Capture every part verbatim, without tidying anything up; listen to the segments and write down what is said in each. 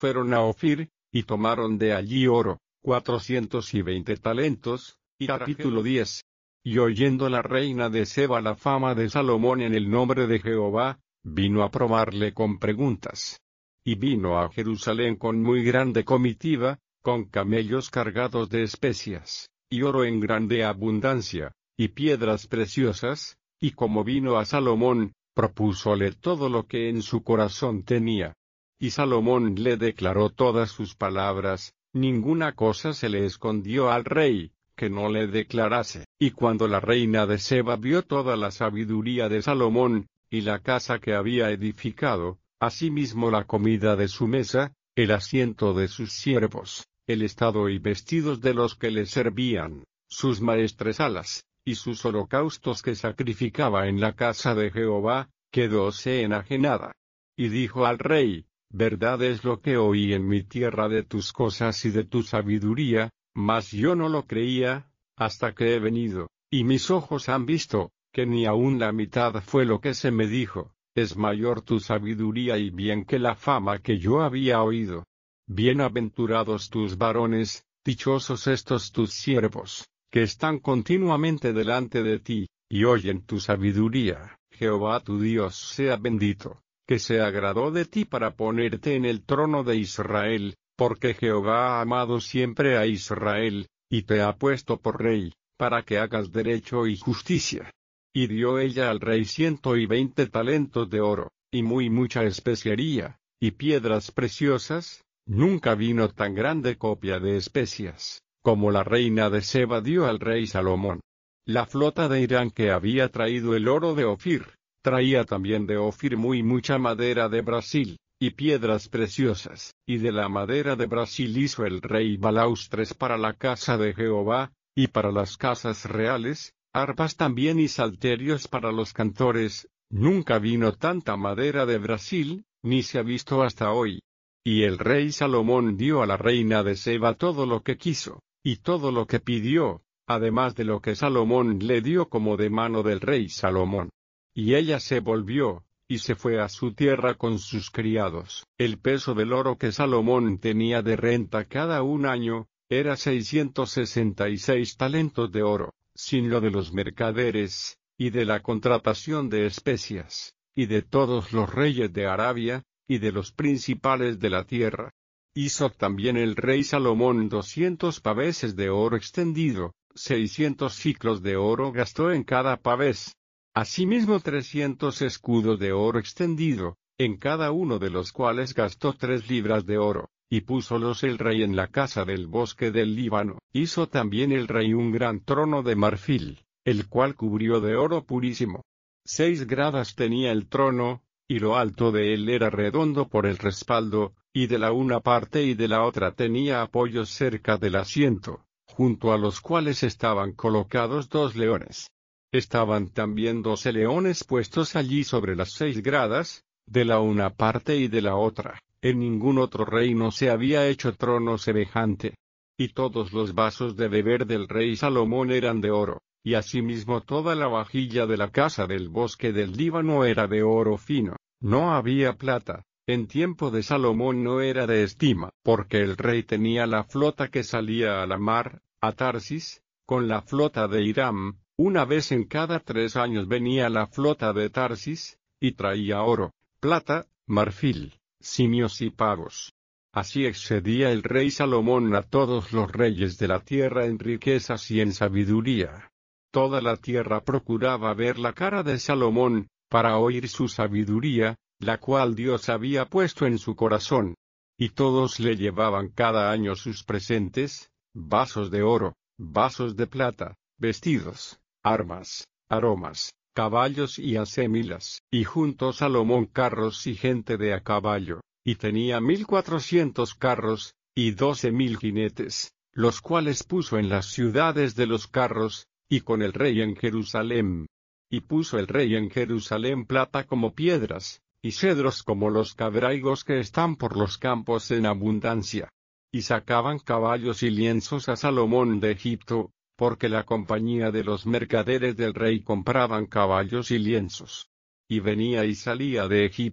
fueron a Ofir, y tomaron de allí oro, cuatrocientos y veinte talentos, y capítulo diez. Y oyendo la reina de Seba la fama de Salomón en el nombre de Jehová, vino a probarle con preguntas. Y vino a Jerusalén con muy grande comitiva, con camellos cargados de especias, y oro en grande abundancia, y piedras preciosas, y como vino a Salomón, propúsole todo lo que en su corazón tenía. Y Salomón le declaró todas sus palabras, ninguna cosa se le escondió al rey, que no le declarase. Y cuando la reina de Seba vio toda la sabiduría de Salomón, y la casa que había edificado, asimismo la comida de su mesa, el asiento de sus siervos, el estado y vestidos de los que le servían, sus maestresalas, y sus holocaustos que sacrificaba en la casa de Jehová, quedóse enajenada. Y dijo al rey, verdad es lo que oí en mi tierra de tus cosas y de tu sabiduría, mas yo no lo creía, hasta que he venido, y mis ojos han visto, que ni aun la mitad fue lo que se me dijo, es mayor tu sabiduría y bien que la fama que yo había oído. Bienaventurados tus varones, dichosos estos tus siervos, que están continuamente delante de ti, y oyen tu sabiduría. Jehová tu Dios sea bendito, que se agradó de ti para ponerte en el trono de Israel, porque Jehová ha amado siempre a Israel, y te ha puesto por rey, para que hagas derecho y justicia. Y dio ella al rey ciento y veinte talentos de oro, y muy mucha especiería, y piedras preciosas. Nunca vino tan grande copia de especias, como la reina de Seba dio al rey Salomón. La flota de Irán que había traído el oro de Ofir, traía también de Ofir muy mucha madera de Brasil, y piedras preciosas, y de la madera de Brasil hizo el rey balaustres para la casa de Jehová, y para las casas reales, arpas también y salterios para los cantores. Nunca vino tanta madera de Brasil, ni se ha visto hasta hoy. Y el rey Salomón dio a la reina de Seba todo lo que quiso, y todo lo que pidió, además de lo que Salomón le dio como de mano del rey Salomón. Y ella se volvió, y se fue a su tierra con sus criados. El peso del oro que Salomón tenía de renta cada un año, era seiscientos sesenta y seis talentos de oro, sin lo de los mercaderes, y de la contratación de especias, y de todos los reyes de Arabia, y de los principales de la tierra. Hizo también el rey Salomón doscientos paveses de oro extendido, seiscientos ciclos de oro gastó en cada pavés. Asimismo trescientos escudos de oro extendido, en cada uno de los cuales gastó tres libras de oro, y púsolos el rey en la casa del bosque del Líbano. Hizo también el rey un gran trono de marfil, el cual cubrió de oro purísimo. Seis gradas tenía el trono, y lo alto de él era redondo por el respaldo, y de la una parte y de la otra tenía apoyos cerca del asiento, junto a los cuales estaban colocados dos leones. Estaban también doce leones puestos allí sobre las seis gradas, de la una parte y de la otra. En ningún otro reino se había hecho trono semejante. Y todos los vasos de beber del rey Salomón eran de oro, y asimismo toda la vajilla de la casa del bosque del Líbano era de oro fino. No había plata. En tiempo de Salomón no era de estima, porque el rey tenía la flota que salía a la mar, a Tarsis, con la flota de Hiram. Una vez en cada tres años venía la flota de Tarsis, y traía oro, plata, marfil, simios y pavos. Así excedía el rey Salomón a todos los reyes de la tierra en riquezas y en sabiduría. Toda la tierra procuraba ver la cara de Salomón, para oír su sabiduría, la cual Dios había puesto en su corazón. Y todos le llevaban cada año sus presentes, vasos de oro, vasos de plata, vestidos, armas, aromas, caballos y acémilas. Y juntó Salomón carros y gente de a caballo, y tenía mil cuatrocientos carros, y doce mil jinetes, los cuales puso en las ciudades de los carros, y con el rey en Jerusalén. Y puso el rey en Jerusalén plata como piedras, y cedros como los cabraigos que están por los campos en abundancia. Y sacaban caballos y lienzos a Salomón de Egipto, porque la compañía de los mercaderes del rey compraban caballos y lienzos. Y venía y salía de Egipto,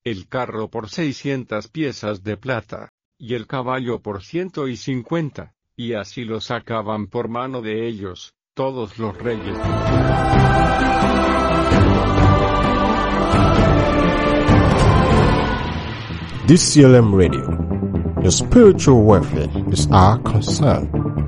el carro por seiscientas piezas de plata, y el caballo por ciento y cincuenta, y así lo sacaban por mano de ellos, todos los reyes. D C L M Radio. Your spiritual welfare is our concern.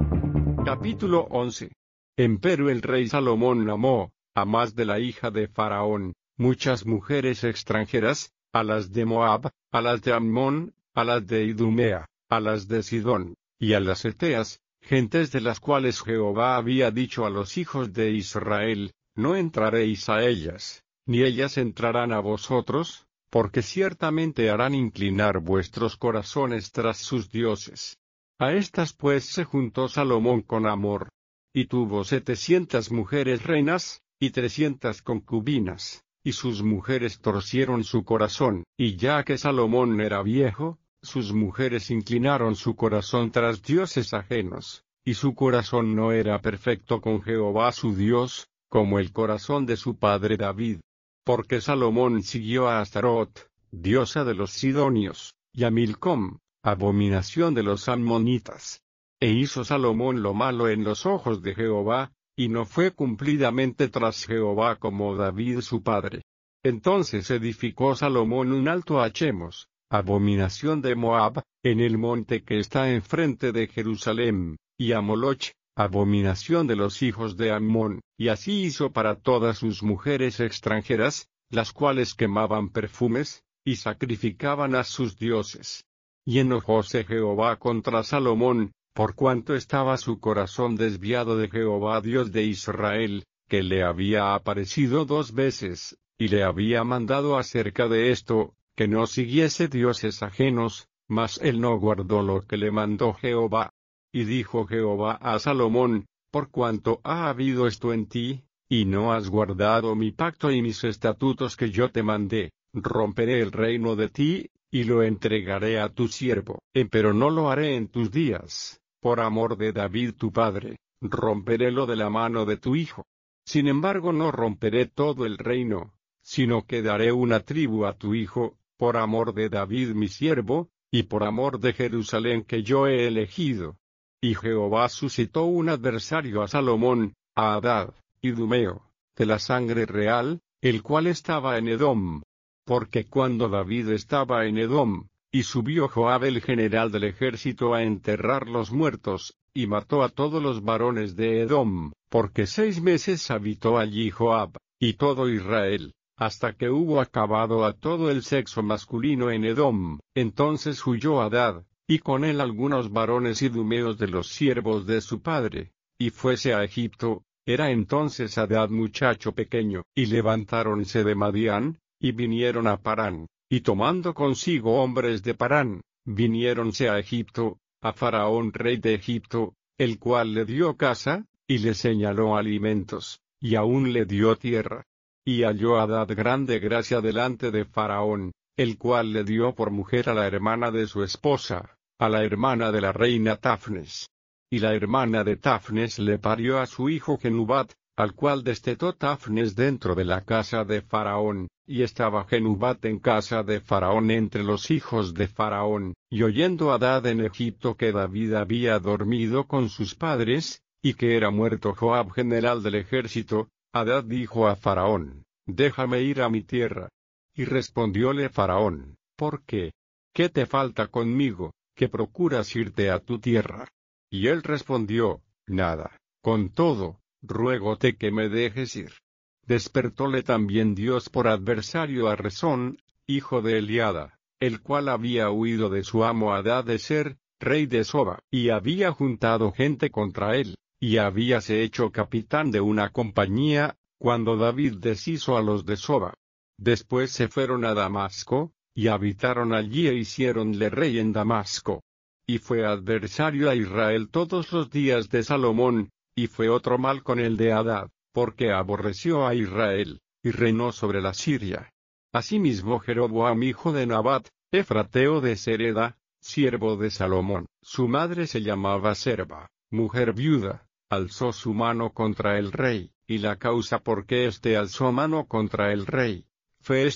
Capítulo once. Empero el rey Salomón amó, a más de la hija de Faraón, muchas mujeres extranjeras, a las de Moab, a las de Ammón, a las de Idumea, a las de Sidón, y a las Eteas, gentes de las cuales Jehová había dicho a los hijos de Israel, no entraréis a ellas, ni ellas entrarán a vosotros, porque ciertamente harán inclinar vuestros corazones tras sus dioses. A estas pues se juntó Salomón con amor, y tuvo setecientas mujeres reinas, y trescientas concubinas, y sus mujeres torcieron su corazón, y ya que Salomón era viejo, sus mujeres inclinaron su corazón tras dioses ajenos, y su corazón no era perfecto con Jehová su Dios, como el corazón de su padre David. Porque Salomón siguió a Astarot, diosa de los sidonios, y a Milcom, abominación de los ammonitas. E hizo Salomón lo malo en los ojos de Jehová, y no fue cumplidamente tras Jehová como David su padre. Entonces edificó Salomón un alto a Chemos, abominación de Moab, en el monte que está enfrente de Jerusalén, y a Moloch, abominación de los hijos de Ammón, y así hizo para todas sus mujeres extranjeras, las cuales quemaban perfumes, y sacrificaban a sus dioses. Y enojóse Jehová contra Salomón, por cuanto estaba su corazón desviado de Jehová Dios de Israel, que le había aparecido dos veces, y le había mandado acerca de esto, que no siguiese dioses ajenos, mas él no guardó lo que le mandó Jehová. Y dijo Jehová a Salomón, por cuanto ha habido esto en ti, y no has guardado mi pacto y mis estatutos que yo te mandé, romperé el reino de ti, y lo entregaré a tu siervo, empero no lo haré en tus días, por amor de David tu padre, romperélo de la mano de tu hijo. Sin embargo no romperé todo el reino, sino que daré una tribu a tu hijo, por amor de David mi siervo, y por amor de Jerusalén que yo he elegido. Y Jehová suscitó un adversario a Salomón, a Hadad, idumeo, de la sangre real, el cual estaba en Edom. Porque cuando David estaba en Edom, y subió Joab el general del ejército a enterrar los muertos, y mató a todos los varones de Edom, porque seis meses habitó allí Joab, y todo Israel, hasta que hubo acabado a todo el sexo masculino en Edom. Entonces huyó Hadad, y con él algunos varones idumeos de los siervos de su padre, y fuese a Egipto. Era entonces Hadad muchacho pequeño, y levantáronse de Madián, y vinieron a Parán, y tomando consigo hombres de Parán, viniéronse a Egipto, a Faraón rey de Egipto, el cual le dio casa, y le señaló alimentos, y aún le dio tierra. Y halló Hadad grande gracia delante de Faraón, el cual le dio por mujer a la hermana de su esposa, a la hermana de la reina Tafnes. Y la hermana de Tafnes le parió a su hijo Genubat, al cual destetó Tafnes dentro de la casa de Faraón, y estaba Genubat en casa de Faraón entre los hijos de Faraón. Y oyendo Hadad en Egipto que David había dormido con sus padres, y que era muerto Joab general del ejército, Hadad dijo a Faraón, déjame ir a mi tierra. Y respondióle Faraón, ¿por qué? ¿Qué te falta conmigo, que procuras irte a tu tierra? Y él respondió, nada, con todo, ruégote que me dejes ir. Despertóle también Dios por adversario a Rezón, hijo de Eliada, el cual había huido de su amo Hadad de ser, rey de Soba, y había juntado gente contra él, y habíase hecho capitán de una compañía, cuando David deshizo a los de Soba. Después se fueron a Damasco, y habitaron allí e hicieronle rey en Damasco. Y fue adversario a Israel todos los días de Salomón, y fue otro mal con el de Hadad, porque aborreció a Israel, y reinó sobre la Siria. Asimismo Jeroboam hijo de Nabat, efrateo de Sereda, siervo de Salomón, su madre se llamaba Serba, mujer viuda, alzó su mano contra el rey, y la causa por qué éste alzó mano contra el rey, fue esta,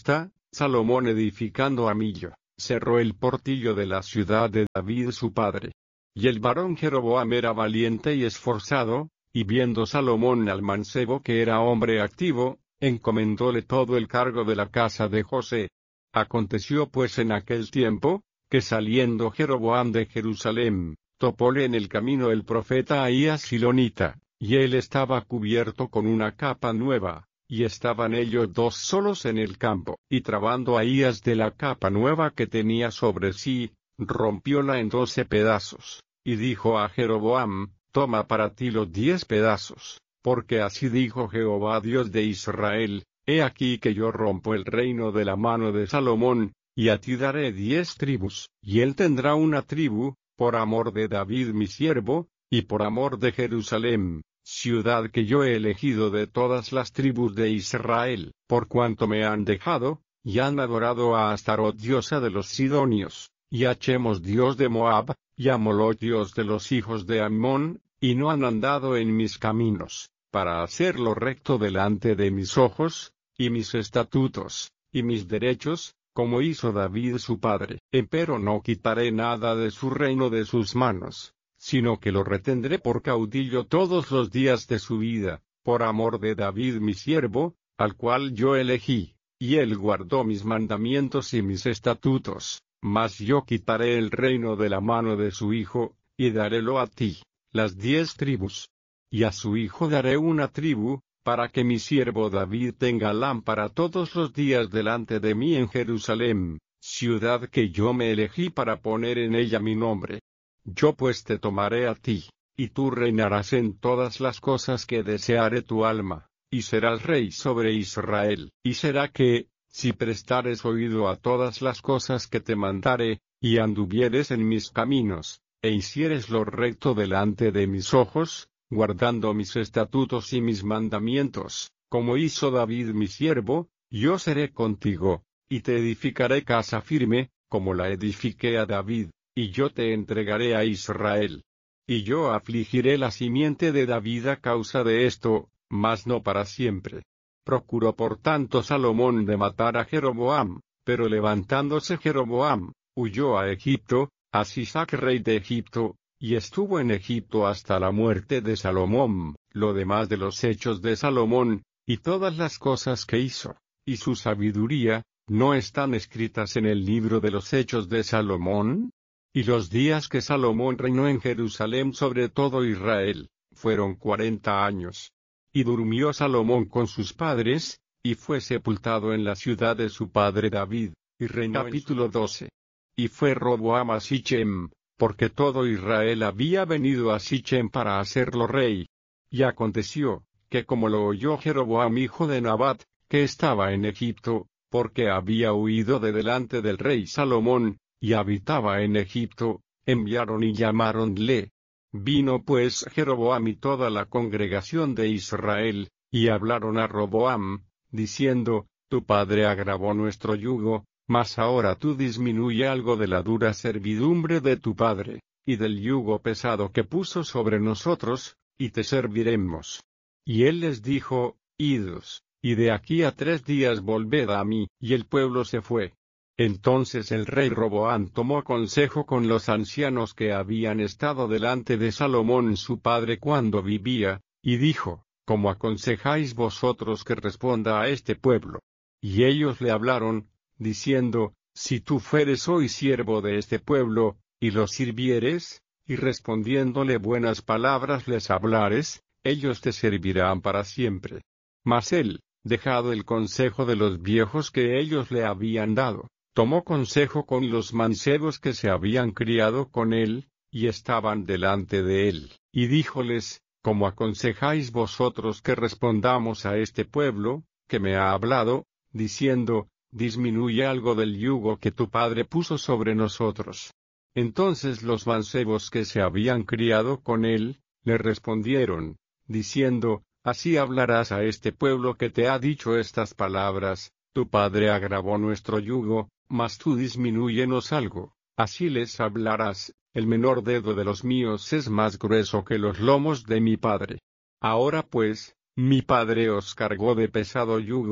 Salomón edificando a Millo, cerró el portillo de la ciudad de David su padre. Y el varón Jeroboam era valiente y esforzado, y viendo Salomón al mancebo que era hombre activo, encomendóle todo el cargo de la casa de José. Aconteció pues en aquel tiempo, que saliendo Jeroboam de Jerusalén, topóle en el camino el profeta Ahías Silonita, y él estaba cubierto con una capa nueva, y estaban ellos dos solos en el campo, y trabando Ahías de la capa nueva que tenía sobre sí, rompióla en doce pedazos, y dijo a Jeroboam, toma para ti los diez pedazos, porque así dijo Jehová Dios de Israel, he aquí que yo rompo el reino de la mano de Salomón, y a ti daré diez tribus, y él tendrá una tribu, por amor de David mi siervo, y por amor de Jerusalén, ciudad que yo he elegido de todas las tribus de Israel, por cuanto me han dejado, y han adorado a Astarot diosa de los sidonios, y a Chemos dios de Moab, y a Moloch dios de los hijos de Ammón, y no han andado en mis caminos, para hacer lo recto delante de mis ojos, y mis estatutos, y mis derechos, como hizo David su padre. Empero no quitaré nada de su reino de sus manos, sino que lo retendré por caudillo todos los días de su vida, por amor de David mi siervo, al cual yo elegí, y él guardó mis mandamientos y mis estatutos, mas yo quitaré el reino de la mano de su hijo, y darélo a ti, las diez tribus. Y a su hijo daré una tribu, para que mi siervo David tenga lámpara todos los días delante de mí en Jerusalén, ciudad que yo me elegí para poner en ella mi nombre. Yo pues te tomaré a ti, y tú reinarás en todas las cosas que deseare tu alma, y serás rey sobre Israel. Y será que, si prestares oído a todas las cosas que te mandare, y anduvieres en mis caminos, e hicieres lo recto delante de mis ojos, guardando mis estatutos y mis mandamientos, como hizo David mi siervo, yo seré contigo, y te edificaré casa firme, como la edifiqué a David, y yo te entregaré a Israel. Y yo afligiré la simiente de David a causa de esto, mas no para siempre. Procuró por tanto Salomón de matar a Jeroboam, pero levantándose Jeroboam, huyó a Egipto, a Sisac rey de Egipto, y estuvo en Egipto hasta la muerte de Salomón. Lo demás de los hechos de Salomón, y todas las cosas que hizo, y su sabiduría, ¿no están escritas en el libro de los hechos de Salomón? Y los días que Salomón reinó en Jerusalén sobre todo Israel, fueron cuarenta años. Y durmió Salomón con sus padres, y fue sepultado en la ciudad de su padre David, y reinó. Capítulo doce. Y fue Roboam a Sichem, porque todo Israel había venido a Sichem para hacerlo rey. Y aconteció, que como lo oyó Jeroboam hijo de Nabat, que estaba en Egipto, porque había huido de delante del rey Salomón, y habitaba en Egipto, enviaron y llamáronle. Vino pues Jeroboam y toda la congregación de Israel, y hablaron a Roboam, diciendo, tu padre agravó nuestro yugo, mas ahora tú disminuye algo de la dura servidumbre de tu padre, y del yugo pesado que puso sobre nosotros, y te serviremos. Y él les dijo, idos, y de aquí a tres días volved a mí. Y el pueblo se fue. Entonces el rey Roboam tomó consejo con los ancianos que habían estado delante de Salomón su padre cuando vivía, y dijo, ¿cómo aconsejáis vosotros que responda a este pueblo? Y ellos le hablaron, diciendo, si tú fueres hoy siervo de este pueblo, y los sirvieres, y respondiéndole buenas palabras les hablares, ellos te servirán para siempre. Mas él, dejado el consejo de los viejos que ellos le habían dado, tomó consejo con los mancebos que se habían criado con él, y estaban delante de él, y díjoles, ¿cómo aconsejáis vosotros que respondamos a este pueblo, que me ha hablado, diciendo, disminuye algo del yugo que tu padre puso sobre nosotros? Entonces los mancebos que se habían criado con él, le respondieron, diciendo, así hablarás a este pueblo que te ha dicho estas palabras, tu padre agravó nuestro yugo, mas tú disminúyenos algo. Así les hablarás, el menor dedo de los míos es más grueso que los lomos de mi padre. Ahora pues, mi padre os cargó de pesado yugo,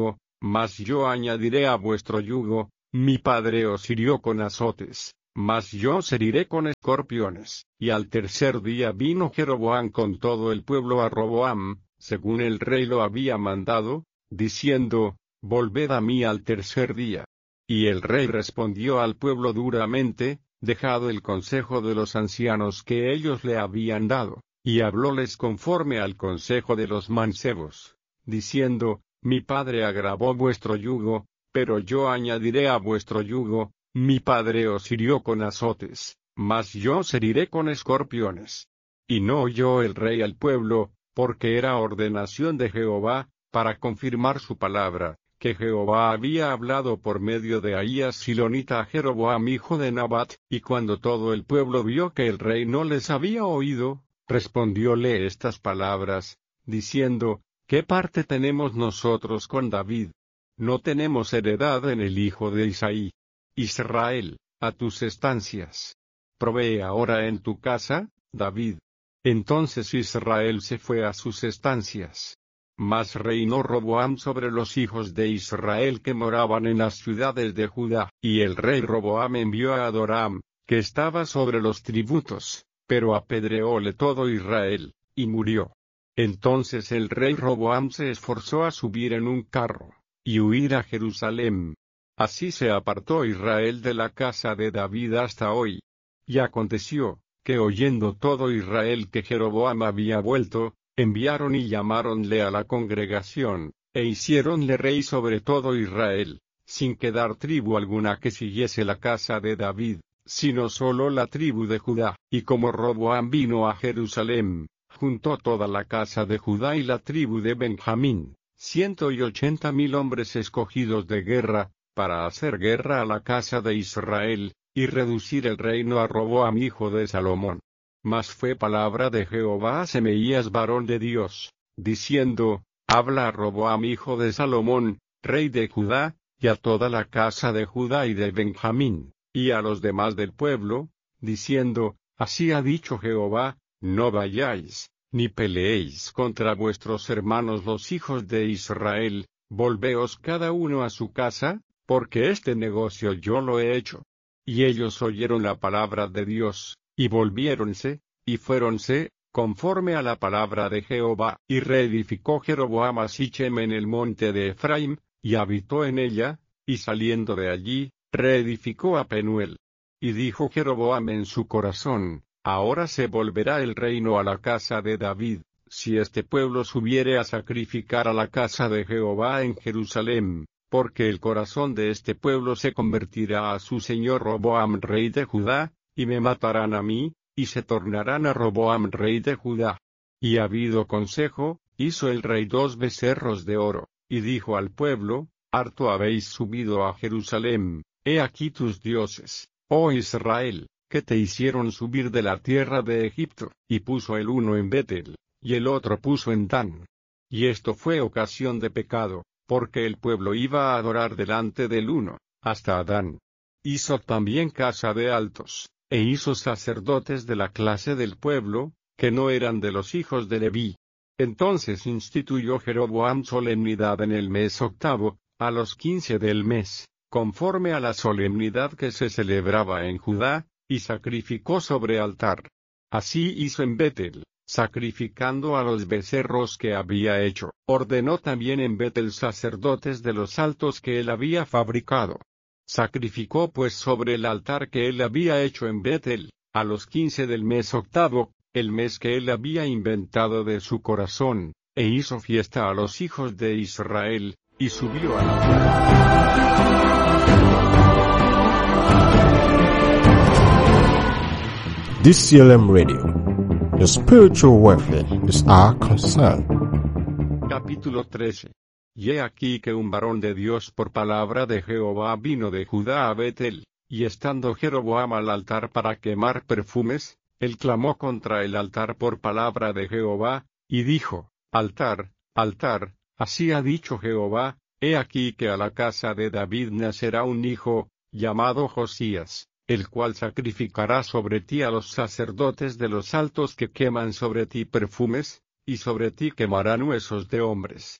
mas yo añadiré a vuestro yugo. Mi padre os hirió con azotes, mas yo os heriré con escorpiones. Y al tercer día vino Jeroboam con todo el pueblo a Roboam, según el rey lo había mandado, diciendo, volved a mí al tercer día. Y el rey respondió al pueblo duramente, dejado el consejo de los ancianos que ellos le habían dado, y hablóles conforme al consejo de los mancebos, diciendo, mi padre agravó vuestro yugo, pero yo añadiré a vuestro yugo. Mi padre os hirió con azotes, mas yo os heriré con escorpiones. Y no oyó el rey al pueblo, porque era ordenación de Jehová, para confirmar su palabra, que Jehová había hablado por medio de Ahías silonita a Jeroboam hijo de Nabat. Y cuando todo el pueblo vio que el rey no les había oído, respondióle estas palabras, diciendo, ¿qué parte tenemos nosotros con David? No tenemos heredad en el hijo de Isaí. Israel, a tus estancias. Provee ahora en tu casa, David. Entonces Israel se fue a sus estancias. Mas reinó Roboam sobre los hijos de Israel que moraban en las ciudades de Judá. Y el rey Roboam envió a Adoram, que estaba sobre los tributos, pero apedreóle todo Israel, y murió. Entonces el rey Roboam se esforzó a subir en un carro, y huir a Jerusalén. Así se apartó Israel de la casa de David hasta hoy. Y aconteció, que oyendo todo Israel que Jeroboam había vuelto, enviaron y llamáronle a la congregación, e hiciéronle rey sobre todo Israel, sin quedar tribu alguna que siguiese la casa de David, sino solo la tribu de Judá. Y como Roboam vino a Jerusalén, juntó toda la casa de Judá y la tribu de Benjamín, ciento y ochenta mil hombres escogidos de guerra, para hacer guerra a la casa de Israel, y reducir el reino a Roboam hijo de Salomón. Mas fue palabra de Jehová a Semaías varón de Dios, diciendo, habla a Roboam hijo de Salomón, rey de Judá, y a toda la casa de Judá y de Benjamín, y a los demás del pueblo, diciendo, así ha dicho Jehová, no vayáis, ni peleéis contra vuestros hermanos los hijos de Israel, volveos cada uno a su casa, porque este negocio yo lo he hecho. Y ellos oyeron la palabra de Dios, y volviéronse, y fuéronse, conforme a la palabra de Jehová. Y reedificó Jeroboam a Sichem en el monte de Efraim, y habitó en ella, y saliendo de allí, reedificó a Penuel. Y dijo Jeroboam en su corazón, ahora se volverá el reino a la casa de David, si este pueblo subiere a sacrificar a la casa de Jehová en Jerusalén, porque el corazón de este pueblo se convertirá a su señor Roboam rey de Judá, y me matarán a mí, y se tornarán a Roboam rey de Judá. Y habido consejo, hizo el rey dos becerros de oro, y dijo al pueblo, harto habéis subido a Jerusalén, he aquí tus dioses, oh Israel, que te hicieron subir de la tierra de Egipto. Y puso el uno en Betel, y el otro puso en Dan. Y esto fue ocasión de pecado, porque el pueblo iba a adorar delante del uno, hasta Adán. Hizo también casa de altos, e hizo sacerdotes de la clase del pueblo, que no eran de los hijos de Leví. Entonces instituyó Jeroboam solemnidad en el mes octavo, a los quince del mes, conforme a la solemnidad que se celebraba en Judá, y sacrificó sobre altar. Así hizo en Betel, sacrificando a los becerros que había hecho. Ordenó también en Betel sacerdotes de los altos que él había fabricado. Sacrificó pues sobre el altar que él había hecho en Betel, a los quince del mes octavo, el mes que él había inventado de su corazón, e hizo fiesta a los hijos de Israel, y subió a la D C L M Radio. Your spiritual welfare is our concern. Capítulo trece. Y he aquí que un varón de Dios por palabra de Jehová vino de Judá a Betel, y estando Jeroboam al altar para quemar perfumes, él clamó contra el altar por palabra de Jehová, y dijo, altar, altar, así ha dicho Jehová, he aquí que a la casa de David nacerá un hijo, llamado Josías, el cual sacrificará sobre ti a los sacerdotes de los altos que queman sobre ti perfumes, y sobre ti quemarán huesos de hombres.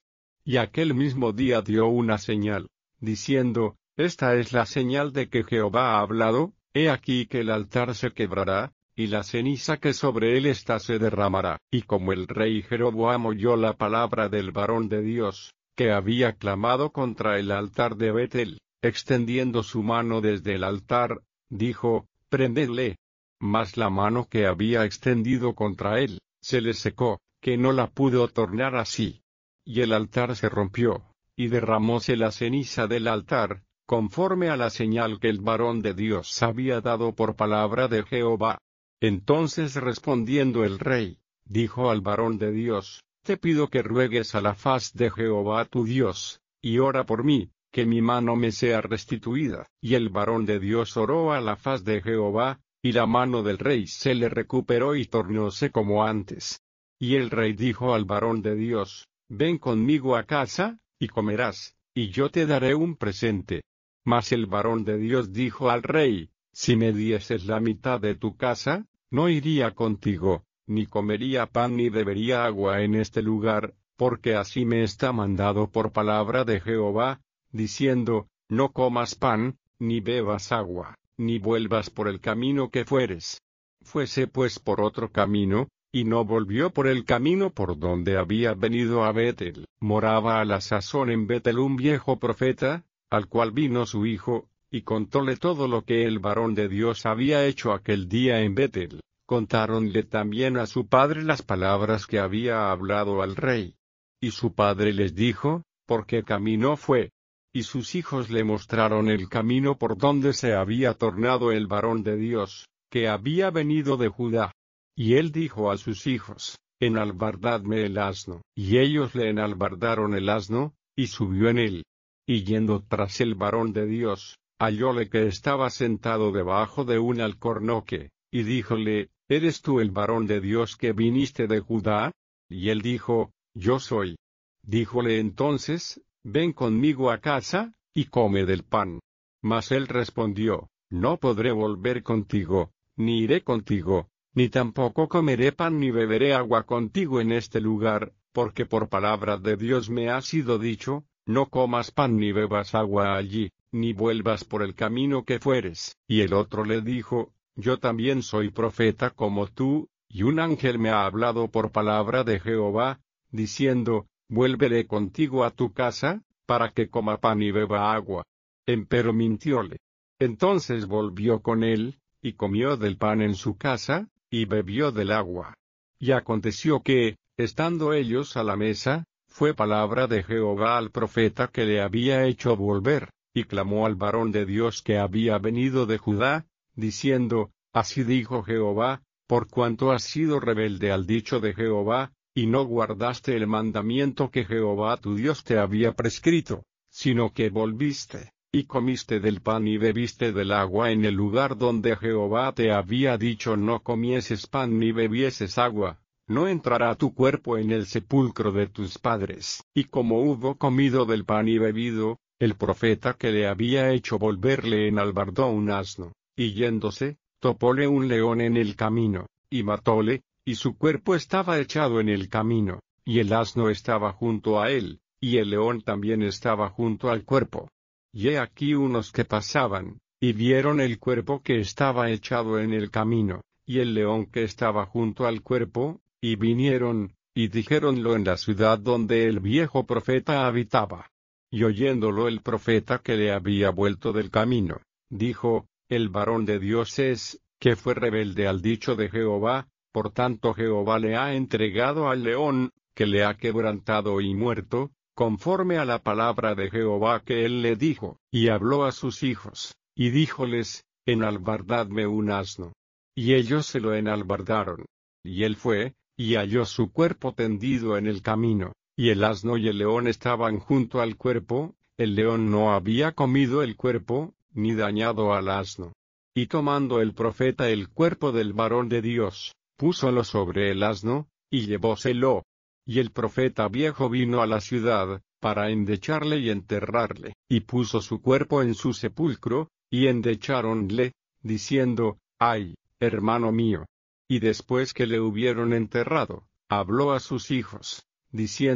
Y aquel mismo día dio una señal, diciendo, esta es la señal de que Jehová ha hablado, he aquí que el altar se quebrará, y la ceniza que sobre él está se derramará. Y como el rey Jeroboam oyó la palabra del varón de Dios, que había clamado contra el altar de Betel, extendiendo su mano desde el altar, dijo, prendedle. Mas la mano que había extendido contra él, se le secó, que no la pudo tornar así. Y el altar se rompió, y derramóse la ceniza del altar, conforme a la señal que el varón de Dios había dado por palabra de Jehová. Entonces respondiendo el rey, dijo al varón de Dios, te pido que ruegues a la faz de Jehová tu Dios, y ora por mí, que mi mano me sea restituida. Y el varón de Dios oró a la faz de Jehová, y la mano del rey se le recuperó y tornóse como antes. Y el rey dijo al varón de Dios, ven conmigo a casa, y comerás, y yo te daré un presente. Mas el varón de Dios dijo al rey, si me dieses la mitad de tu casa, no iría contigo, ni comería pan ni bebería agua en este lugar, porque así me está mandado por palabra de Jehová, diciendo, no comas pan, ni bebas agua, ni vuelvas por el camino que fueres. Fuese pues por otro camino, y no volvió por el camino por donde había venido a Betel. Moraba a la sazón en Betel un viejo profeta, al cual vino su hijo, y contóle todo lo que el varón de Dios había hecho aquel día en Betel. Contáronle también a su padre las palabras que había hablado al rey. Y su padre les dijo, ¿por qué camino fue? Y sus hijos le mostraron el camino por donde se había tornado el varón de Dios, que había venido de Judá. Y él dijo a sus hijos, enalbardadme el asno. Y ellos le enalbardaron el asno, y subió en él. Y yendo tras el varón de Dios, hallóle que estaba sentado debajo de un alcornoque, y díjole, ¿eres tú el varón de Dios que viniste de Judá? Y él dijo, yo soy. Díjole entonces, ven conmigo a casa, y come del pan. Mas él respondió, no podré volver contigo, ni iré contigo, ni tampoco comeré pan ni beberé agua contigo en este lugar, porque por palabra de Dios me ha sido dicho, no comas pan ni bebas agua allí, ni vuelvas por el camino que fueres. Y el otro le dijo, yo también soy profeta como tú, y un ángel me ha hablado por palabra de Jehová, diciendo, vuélvele contigo a tu casa, para que coma pan y beba agua. Empero mintióle. Entonces volvió con él, y comió del pan en su casa, y bebió del agua. Y aconteció que, estando ellos a la mesa, fue palabra de Jehová al profeta que le había hecho volver, y clamó al varón de Dios que había venido de Judá, diciendo, así dijo Jehová, por cuanto has sido rebelde al dicho de Jehová, y no guardaste el mandamiento que Jehová tu Dios te había prescrito, sino que volviste, y comiste del pan y bebiste del agua en el lugar donde Jehová te había dicho no comieses pan ni bebieses agua, no entrará tu cuerpo en el sepulcro de tus padres. Y como hubo comido del pan y bebido, el profeta que le había hecho volver le enalbardó un asno, y yéndose, topóle un león en el camino, y matóle, y su cuerpo estaba echado en el camino, y el asno estaba junto a él, y el león también estaba junto al cuerpo. Y he aquí unos que pasaban, y vieron el cuerpo que estaba echado en el camino, y el león que estaba junto al cuerpo, y vinieron, y dijéronlo en la ciudad donde el viejo profeta habitaba. Y oyéndolo el profeta que le había vuelto del camino, dijo, el varón de Dios es, que fue rebelde al dicho de Jehová, por tanto Jehová le ha entregado al león, que le ha quebrantado y muerto, conforme a la palabra de Jehová que él le dijo. Y habló a sus hijos, y díjoles, enalbardadme un asno. Y ellos se lo enalbardaron. Y él fue, y halló su cuerpo tendido en el camino, y el asno y el león estaban junto al cuerpo, el león no había comido el cuerpo, ni dañado al asno. Y tomando el profeta el cuerpo del varón de Dios, púsolo sobre el asno, y llevóselo. Y el profeta viejo vino a la ciudad, para endecharle y enterrarle, y puso su cuerpo en su sepulcro, y endecháronle, diciendo, ay, hermano mío. Y después que le hubieron enterrado, habló a sus hijos, diciendo,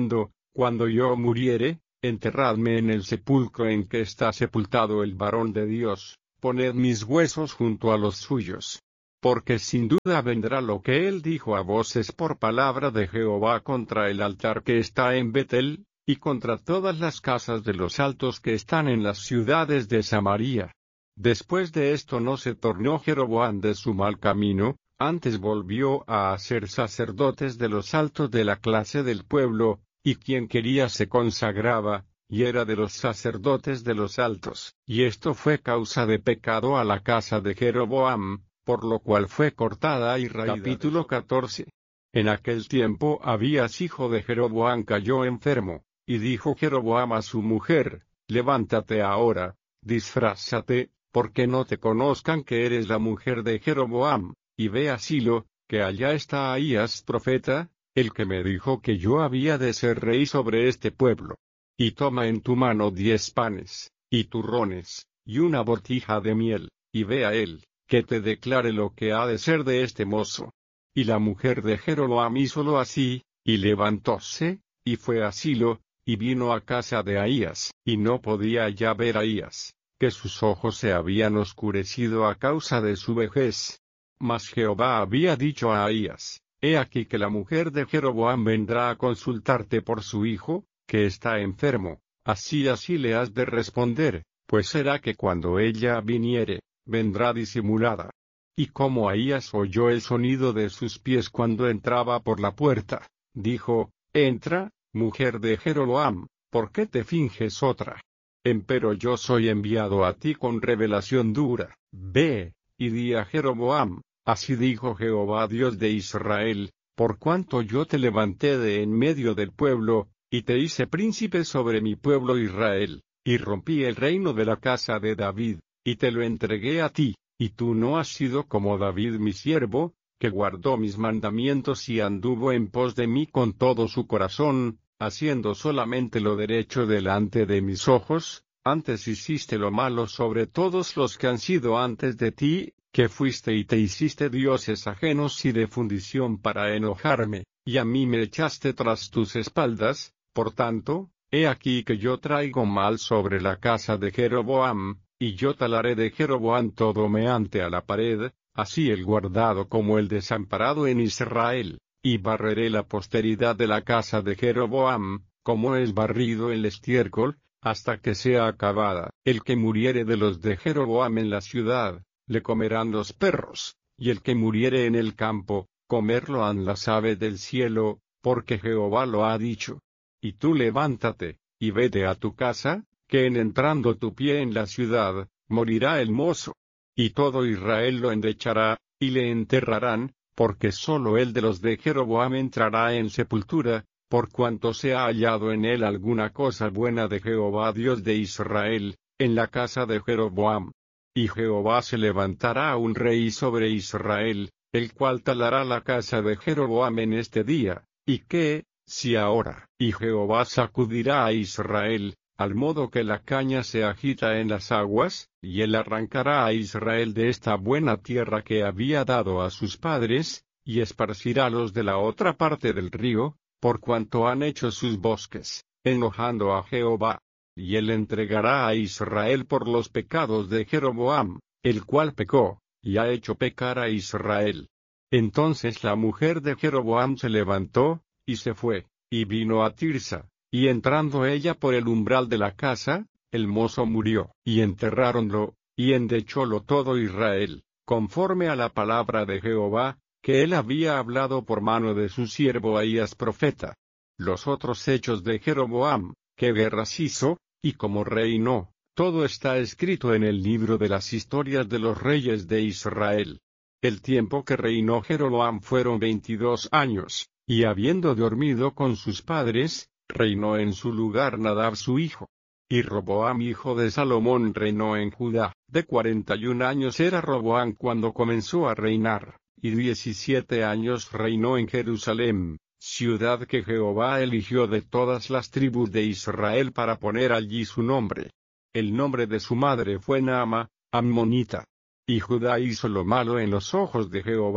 Cuando yo muriere, enterradme en el sepulcro en que está sepultado el varón de Dios, poned mis huesos junto a los suyos. Porque sin duda vendrá lo que él dijo a voces por palabra de Jehová contra el altar que está en Betel, y contra todas las casas de los altos que están en las ciudades de Samaria. Después de esto no se tornó Jeroboam de su mal camino, antes volvió a hacer sacerdotes de los altos de la clase del pueblo, y quien quería se consagraba, y era de los sacerdotes de los altos. Y esto fue causa de pecado a la casa de Jeroboam, por lo cual fue cortada y raída. Capítulo catorce. En aquel tiempo Abías hijo de Jeroboam cayó enfermo, y dijo Jeroboam a su mujer, levántate ahora, disfrázate, porque no te conozcan que eres la mujer de Jeroboam, y ve a Silo, que allá está Ahías profeta, el que me dijo que yo había de ser rey sobre este pueblo. Y toma en tu mano diez panes, y turrones, y una botija de miel, y ve a él, que te declare lo que ha de ser de este mozo. Y la mujer de Jeroboam hízolo así, y levantóse, y fue a Silo, y vino a casa de Ahías, y no podía ya ver a Ahías, que sus ojos se habían oscurecido a causa de su vejez. Mas Jehová había dicho a Ahías, he aquí que la mujer de Jeroboam vendrá a consultarte por su hijo, que está enfermo, así así le has de responder, pues será que cuando ella viniere, vendrá disimulada. Y como Ahías oyó el sonido de sus pies cuando entraba por la puerta, dijo, entra, mujer de Jeroboam, ¿por qué te finges otra? Empero yo soy enviado a ti con revelación dura, ve, y di a Jeroboam, así dijo Jehová Dios de Israel, por cuanto yo te levanté de en medio del pueblo, y te hice príncipe sobre mi pueblo Israel, y rompí el reino de la casa de David, y te lo entregué a ti, y tú no has sido como David mi siervo, que guardó mis mandamientos y anduvo en pos de mí con todo su corazón, haciendo solamente lo derecho delante de mis ojos. Antes hiciste lo malo sobre todos los que han sido antes de ti, que fuiste y te hiciste dioses ajenos y de fundición para enojarme, y a mí me echaste tras tus espaldas. Por tanto, he aquí que yo traigo mal sobre la casa de Jeroboam, y yo talaré de Jeroboam todo meante a la pared, así el guardado como el desamparado en Israel, y barreré la posteridad de la casa de Jeroboam, como es barrido el estiércol, hasta que sea acabada. El que muriere de los de Jeroboam en la ciudad, le comerán los perros, y el que muriere en el campo, comerlo han las aves del cielo, porque Jehová lo ha dicho. Y tú levántate, y vete a tu casa, que en entrando tu pie en la ciudad, morirá el mozo. Y todo Israel lo endechará, y le enterrarán, porque sólo el de los de Jeroboam entrará en sepultura, por cuanto se ha hallado en él alguna cosa buena de Jehová Dios de Israel, en la casa de Jeroboam. Y Jehová se levantará un rey sobre Israel, el cual talará la casa de Jeroboam en este día, y que, si ahora, y Jehová sacudirá a Israel, al modo que la caña se agita en las aguas, y él arrancará a Israel de esta buena tierra que había dado a sus padres, y esparcirálos de la otra parte del río, por cuanto han hecho sus bosques, enojando a Jehová. Y él entregará a Israel por los pecados de Jeroboam, el cual pecó, y ha hecho pecar a Israel. Entonces la mujer de Jeroboam se levantó, y se fue, y vino a Tirsa, y entrando ella por el umbral de la casa, el mozo murió, y enterráronlo, y endechólo todo Israel, conforme a la palabra de Jehová, que él había hablado por mano de su siervo Ahías profeta. Los otros hechos de Jeroboam, que guerras hizo, y como reinó, todo está escrito en el libro de las historias de los reyes de Israel. El tiempo que reinó Jeroboam fueron veintidós años, y habiendo dormido con sus padres, reinó en su lugar Nadab su hijo. Y Roboam hijo de Salomón reinó en Judá. De cuarenta y un años era Roboam cuando comenzó a reinar, y diecisiete años reinó en Jerusalem, ciudad que Jehová eligió de todas las tribus de Israel para poner allí su nombre. El nombre de su madre fue Naama, ammonita. Y Judá hizo lo malo en los ojos de Jehová,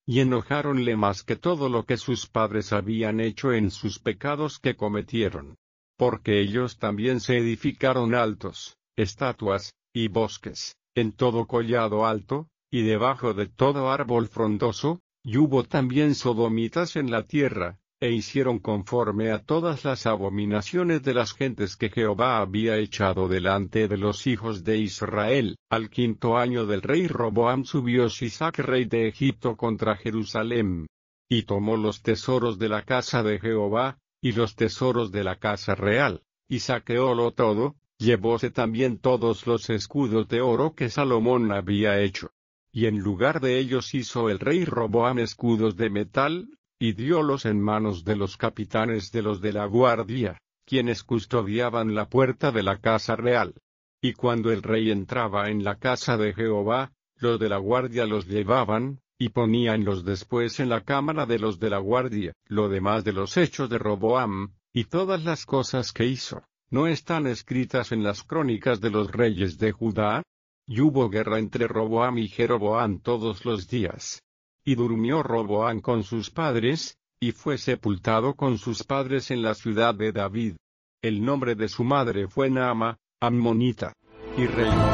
y enojáronle más que todo lo que sus padres habían hecho en sus pecados que cometieron. Porque ellos también se edificaron altos, estatuas, y bosques, en todo collado alto, y debajo de todo árbol frondoso, y hubo también sodomitas en la tierra, e hicieron conforme a todas las abominaciones de las gentes que Jehová había echado delante de los hijos de Israel. Al quinto año del rey Roboam subió Sisac rey de Egipto contra Jerusalem, y tomó los tesoros de la casa de Jehová, y los tesoros de la casa real, y saqueólo todo, llevóse también todos los escudos de oro que Salomón había hecho. Y en lugar de ellos hizo el rey Roboam escudos de metal, y diólos en manos de los capitanes de los de la guardia, quienes custodiaban la puerta de la casa real. Y cuando el rey entraba en la casa de Jehová, los de la guardia los llevaban, y poníanlos después en la cámara de los de la guardia. Lo demás de los hechos de Roboam, y todas las cosas que hizo, ¿no están escritas en las crónicas de los reyes de Judá? Y hubo guerra entre Roboam y Jeroboam todos los días. Y durmió Roboam con sus padres, y fue sepultado con sus padres en la ciudad de David. El nombre de su madre fue Naama, ammonita, y reinó.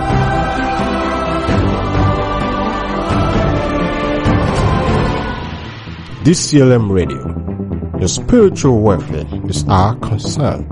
D C L M Radio. Your spiritual welfare is our concern.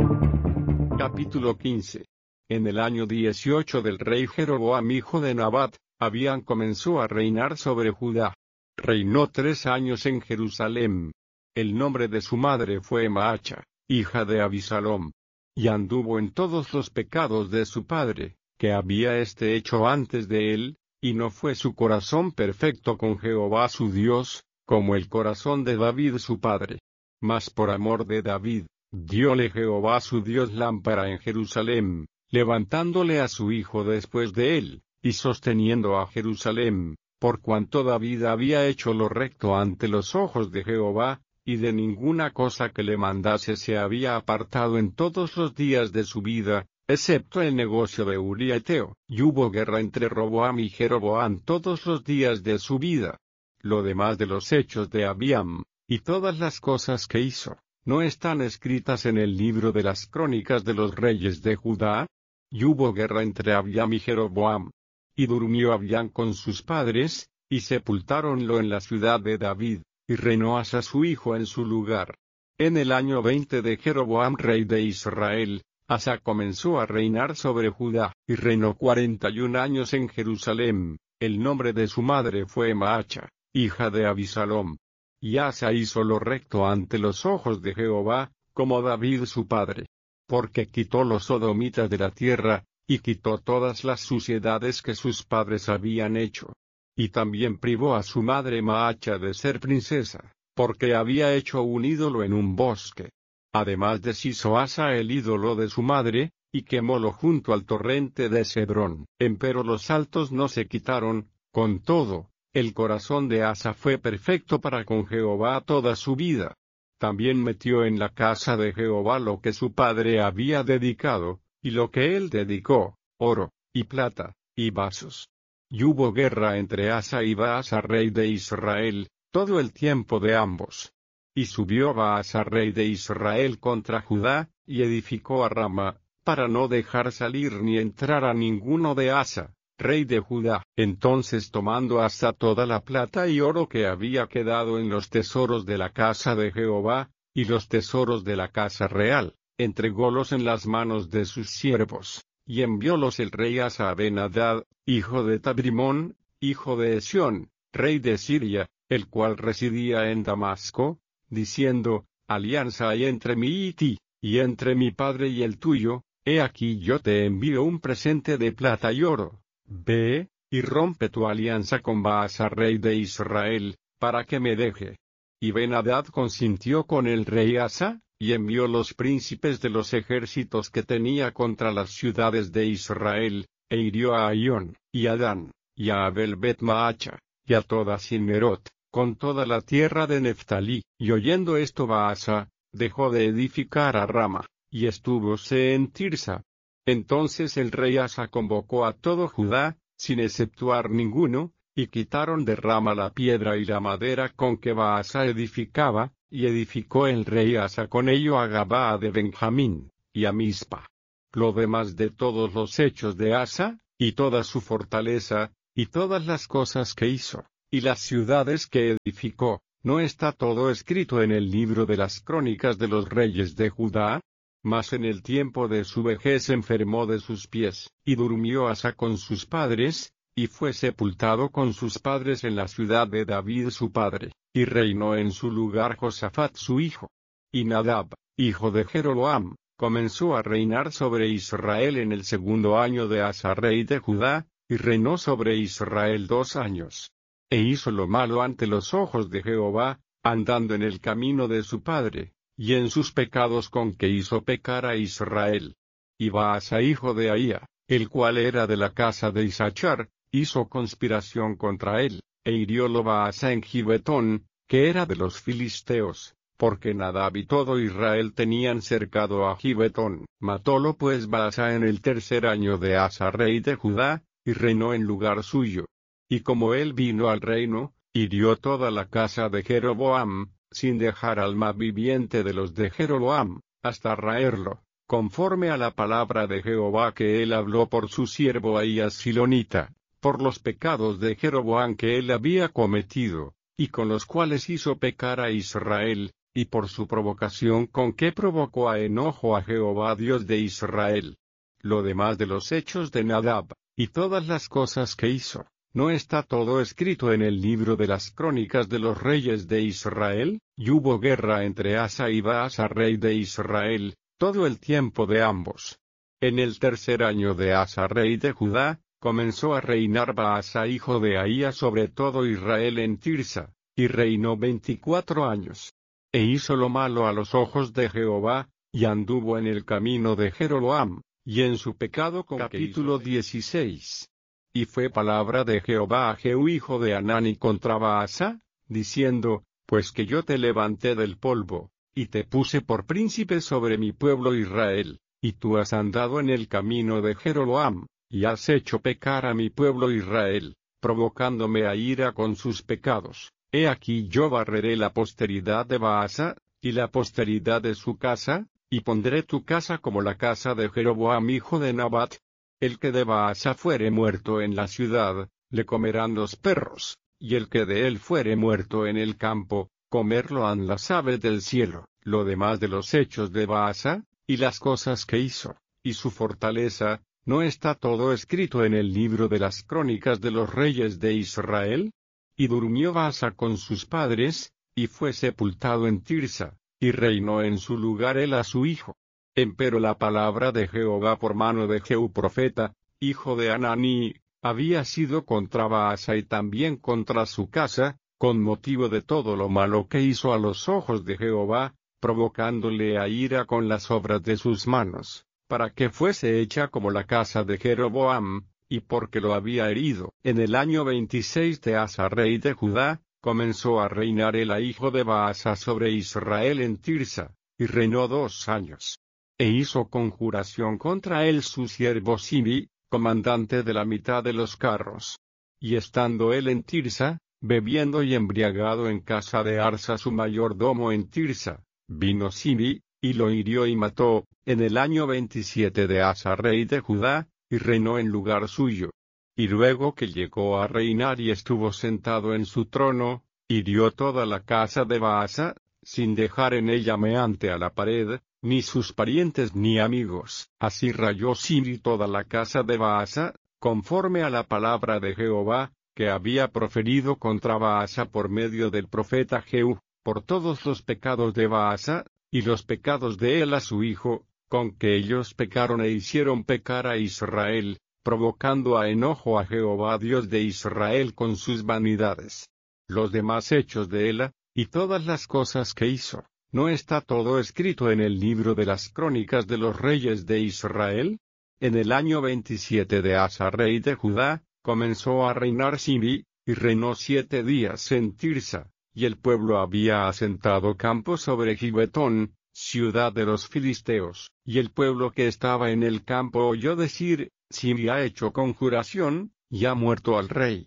Capítulo quince. En el año dieciocho del rey Jeroboam hijo de Nabat, Abián comenzó a reinar sobre Judá. Reinó tres años en Jerusalem. El nombre de su madre fue Maacha, hija de Abisalom. Y anduvo en todos los pecados de su padre, que había éste hecho antes de él, y no fue su corazón perfecto con Jehová su Dios, como el corazón de David su padre. Mas por amor de David, dióle Jehová su Dios lámpara en Jerusalem, levantándole a su hijo después de él, y sosteniendo a Jerusalem, por cuanto David había hecho lo recto ante los ojos de Jehová, y de ninguna cosa que le mandase se había apartado en todos los días de su vida, excepto el negocio de Uría Eteo. Y hubo guerra entre Roboam y Jeroboam todos los días de su vida. Lo demás de los hechos de Abiam, y todas las cosas que hizo, ¿no están escritas en el libro de las crónicas de los reyes de Judá? Y hubo guerra entre Abiam y Jeroboam. Y durmió Abiam con sus padres, y sepultáronlo en la ciudad de David, y reinó Asa su hijo en su lugar. En el año veinte de Jeroboam rey de Israel, Asa comenzó a reinar sobre Judá, y reinó cuarenta y un años en Jerusalem. El nombre de su madre fue Maacha, hija de Abisalom. Y Asa hizo lo recto ante los ojos de Jehová, como David su padre. Porque quitó los sodomitas de la tierra, y quitó todas las suciedades que sus padres habían hecho. Y también privó a su madre Maacha de ser princesa, porque había hecho un ídolo en un bosque. Además deshizo Asa el ídolo de su madre, y quemólo junto al torrente de Cedrón. Empero los altos no se quitaron, con todo, el corazón de Asa fue perfecto para con Jehová toda su vida. También metió en la casa de Jehová lo que su padre había dedicado, y lo que él dedicó, oro, y plata, y vasos. Y hubo guerra entre Asa y Baasa rey de Israel, todo el tiempo de ambos. Y subió Baasa rey de Israel contra Judá, y edificó a Rama, para no dejar salir ni entrar a ninguno de Asa, rey de Judá. Entonces tomando Asa toda la plata y oro que había quedado en los tesoros de la casa de Jehová, y los tesoros de la casa real, entrególos en las manos de sus siervos, y enviólos el rey Asa a Ben-Hadad, hijo de Tabrimón, hijo de Esión, rey de Siria, el cual residía en Damasco, diciendo, alianza hay entre mí y ti, y entre mi padre y el tuyo, he aquí yo te envío un presente de plata y oro. Ve, y rompe tu alianza con Baasa rey de Israel, para que me deje. Y Ben-Hadad consintió con el rey Asa, y envió los príncipes de los ejércitos que tenía contra las ciudades de Israel, e hirió a Aión, y a Dan, y a Abel Bet Maacha, y a toda Sinerot, con toda la tierra de Neftalí. Y oyendo esto Baasa, dejó de edificar a Rama, y estúvose en Tirsa. Entonces el rey Asa convocó a todo Judá, sin exceptuar ninguno, y quitaron de Rama la piedra y la madera con que Baasa edificaba, y edificó el rey Asa con ello a Gabaa de Benjamín, y a Mizpa. Lo demás de todos los hechos de Asa, y toda su fortaleza, y todas las cosas que hizo, y las ciudades que edificó, ¿no está todo escrito en el libro de las crónicas de los reyes de Judá? Mas en el tiempo de su vejez enfermó de sus pies, y durmió Asa con sus padres, y fue sepultado con sus padres en la ciudad de David su padre, y reinó en su lugar Josafat su hijo. Y Nadab, hijo de Jeroboam, comenzó a reinar sobre Israel en el segundo año de Asa rey de Judá, y reinó sobre Israel dos años. E hizo lo malo ante los ojos de Jehová, andando en el camino de su padre, y en sus pecados con que hizo pecar a Israel. Y Baasa hijo de Ahía, el cual era de la casa de Isachar, hizo conspiración contra él, e hiriólo Baasa en Gibetón, que era de los filisteos, porque Nadab y todo Israel tenían cercado a Gibetón. Matólo pues Baasa en el tercer año de Asa rey de Judá, y reinó en lugar suyo. Y como él vino al reino, hirió toda la casa de Jeroboam, sin dejar alma viviente de los de Jeroboam, hasta raerlo, conforme a la palabra de Jehová que él habló por su siervo Ahías Silonita, por los pecados de Jeroboam que él había cometido, y con los cuales hizo pecar a Israel, y por su provocación con que provocó a enojo a Jehová Dios de Israel. Lo demás de los hechos de Nadab, y todas las cosas que hizo, ¿no está todo escrito en el libro de las crónicas de los reyes de Israel? Y hubo guerra entre Asa y Baasa rey de Israel, todo el tiempo de ambos. En el tercer año de Asa rey de Judá, comenzó a reinar Baasa hijo de Ahía sobre todo Israel en Tirsa, y reinó veinticuatro años. E hizo lo malo a los ojos de Jehová, y anduvo en el camino de Jeroboam, y en su pecado con capítulo dieciséis. Y fue palabra de Jehová a Jehú hijo de Hanani contra Baasa, diciendo, pues que yo te levanté del polvo, y te puse por príncipe sobre mi pueblo Israel, y tú has andado en el camino de Jeroboam, y has hecho pecar a mi pueblo Israel, provocándome a ira con sus pecados. He aquí yo barreré la posteridad de Baasa, y la posteridad de su casa, y pondré tu casa como la casa de Jeroboam hijo de Nabat. El que de Baasa fuere muerto en la ciudad, le comerán los perros, y el que de él fuere muerto en el campo, comerlo han las aves del cielo. Lo demás de los hechos de Baasa, y las cosas que hizo, y su fortaleza, ¿no está todo escrito en el libro de las crónicas de los reyes de Israel? Y durmió Baasa con sus padres, y fue sepultado en Tirsa, y reinó en su lugar él a su hijo. Empero la palabra de Jehová por mano de Jehú profeta, hijo de Hanani, había sido contra Baasa y también contra su casa, con motivo de todo lo malo que hizo a los ojos de Jehová, provocándole a ira con las obras de sus manos, para que fuese hecha como la casa de Jeroboam, y porque lo había herido. En el año veintiséis de Asa rey de Judá, comenzó a reinar el hijo de Baasa sobre Israel en Tirsa, y reinó dos años. E hizo conjuración contra él su siervo Sibi, comandante de la mitad de los carros. Y estando él en Tirsa, bebiendo y embriagado en casa de Arsa su mayordomo en Tirsa, vino Sibi, y lo hirió y mató, en el año veintisiete de Asa rey de Judá, y reinó en lugar suyo. Y luego que llegó a reinar y estuvo sentado en su trono, hirió toda la casa de Baasa, sin dejar en ella meante a la pared, ni sus parientes ni amigos. Así rayó Sibi toda la casa de Baasa, conforme a la palabra de Jehová, que había proferido contra Baasa por medio del profeta Jehú, por todos los pecados de Baasa, y los pecados de él a su hijo, con que ellos pecaron e hicieron pecar a Israel, provocando a enojo a Jehová Dios de Israel con sus vanidades. Los demás hechos de Ela, y todas las cosas que hizo, ¿no está todo escrito en el libro de las crónicas de los reyes de Israel? En el año veintisiete de Asa rey de Judá, comenzó a reinar Sibi, y reinó siete días en Tirsa, y el pueblo había asentado campo sobre Gibetón, ciudad de los filisteos, y el pueblo que estaba en el campo oyó decir, Sibi ha hecho conjuración, y ha muerto al rey.